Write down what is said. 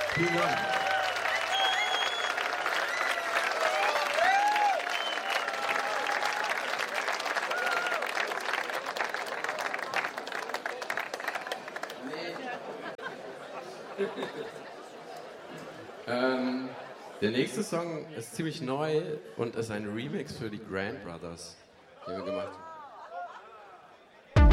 Vielen Dank. Der nächste Song ist ziemlich neu und ist ein Remix für die Grand Brothers, den wir gemacht haben.